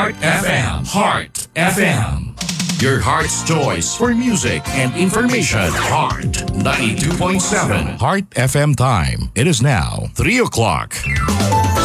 Heart FM. Heart FM. Your heart's choice for music and information. Heart 92.7. Heart FM time. It is now 3 o'clock.